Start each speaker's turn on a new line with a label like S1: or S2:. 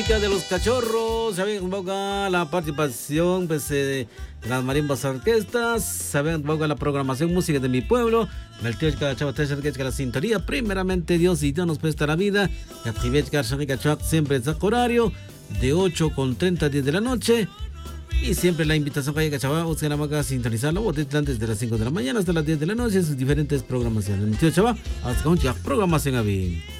S1: música de los cachorros, saben boca la participación pues, de las marimbas orquestas, saben boca la programación música de mi pueblo, el tío la sintonía, primeramente Dios y Dios nos presta la vida, siempre es horario de 8:30 a 10 de la noche. Y siempre la invitación que hay que chaval, usted la va a sintonizar la voz desde las 5 de la mañana hasta las 10 de la noche en sus diferentes programaciones. Mi tío chaval, hasta con ya programación a bien.